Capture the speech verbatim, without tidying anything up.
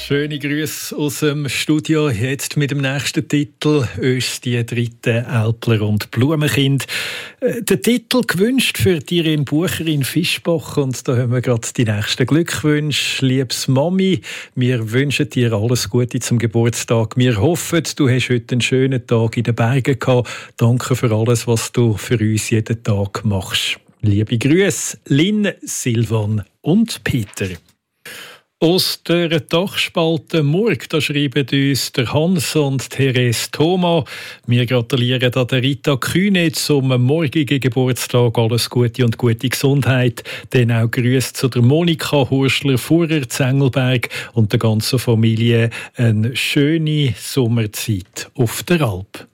Schöne Grüße aus dem Studio. Jetzt mit dem nächsten Titel «Ös die dritte Älpler und Blumenkind». Der Titel gewünscht für die Irene Bucher in Fischbach. Und da haben wir gerade die nächsten Glückwünsche. Liebes Mami, wir wünschen dir alles Gute zum Geburtstag. Wir hoffen, du hast heute einen schönen Tag in den Bergen gehabt. Danke für alles, was du für uns jeden Tag machst. Liebe Grüße, Lynn, Silvan und Peter. Aus der Dachspalte Murg, da schreiben uns der Hans und Therese Thoma. Wir gratulieren an der Rita Kühne zum morgigen Geburtstag. Alles Gute und gute Gesundheit. Dann auch Grüße zu der Monika Hurschler-Fuhrer Zengelberg und der ganzen Familie. Eine schöne Sommerzeit auf der Alp.